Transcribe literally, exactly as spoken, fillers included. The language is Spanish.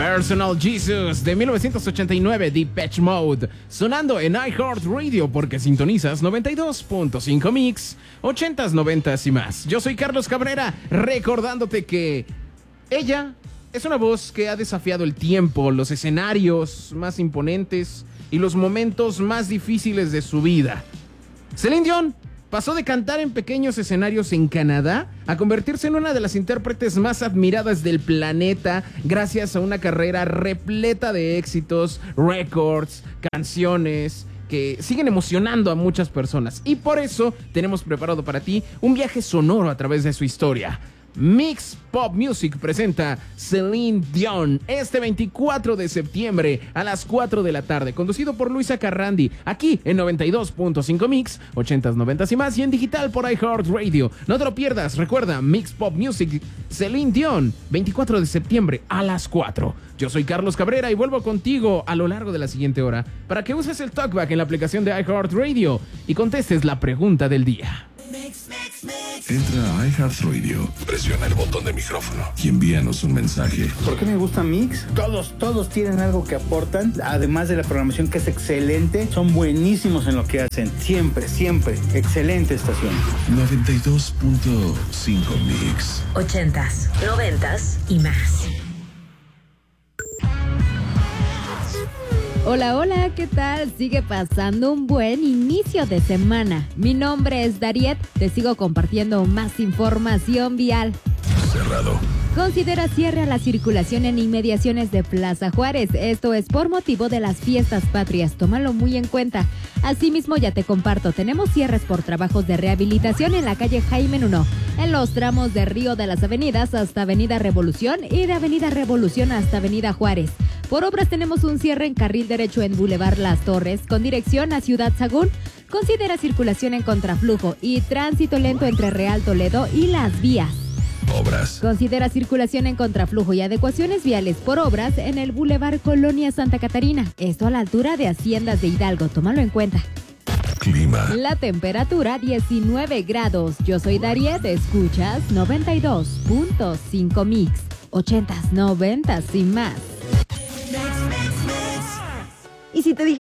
Personal Jesus de mil novecientos ochenta y nueve, Depeche Mode, sonando en iHeartRadio porque sintonizas noventa y dos punto cinco Mix, ochentas, noventas y más. Yo soy Carlos Cabrera, recordándote que ella es una voz que ha desafiado el tiempo, los escenarios más imponentes y los momentos más difíciles de su vida. Celine Dion pasó de cantar en pequeños escenarios en Canadá a convertirse en una de las intérpretes más admiradas del planeta gracias a una carrera repleta de éxitos, récords, canciones que siguen emocionando a muchas personas. Y por eso tenemos preparado para ti un viaje sonoro a través de su historia. Mix Pop Music presenta Celine Dion este veinticuatro de septiembre a las cuatro de la tarde, conducido por Luisa Carrandi, aquí en noventa y dos punto cinco Mix, ochentas, noventas y más, y en digital por iHeartRadio. No te lo pierdas, recuerda, Mix Pop Music, Celine Dion, veinticuatro de septiembre a las cuatro. Yo soy Carlos Cabrera y vuelvo contigo a lo largo de la siguiente hora para que uses el talkback en la aplicación de iHeartRadio y contestes la pregunta del día. Mix, mix, mix. Entra a iHeartRadio, presiona el botón de micrófono y envíanos un mensaje. ¿Por qué me gusta Mix? Todos, todos tienen algo que aportan, además de la programación que es excelente, son buenísimos en lo que hacen, siempre, siempre, excelente estación. noventa y dos punto cinco Mix. Ochentas, noventas y más. Hola, hola, ¿qué tal? Sigue pasando un buen inicio de semana. Mi nombre es Dariet, te sigo compartiendo más información vial. Cerrado. Considera cierre a la circulación en inmediaciones de Plaza Juárez. Esto es por motivo de las fiestas patrias. Tómalo muy en cuenta. Asimismo, ya te comparto, tenemos cierres por trabajos de rehabilitación en la calle Jaime Nuno, en los tramos de Río de las Avenidas hasta Avenida Revolución y de Avenida Revolución hasta Avenida Juárez. Por obras tenemos un cierre en carril derecho en Boulevard Las Torres con dirección a Ciudad Sagún. Considera circulación en contraflujo y tránsito lento entre Real Toledo y Las Vías. Obras. Considera circulación en contraflujo y adecuaciones viales por obras en el Boulevard Colonia Santa Catarina. Esto a la altura de Haciendas de Hidalgo. Tómalo en cuenta. Clima. La temperatura diecinueve grados. Yo soy Dariet, escuchas noventa y dos punto cinco Mix. Ochentas, noventas y más. ¿Y si te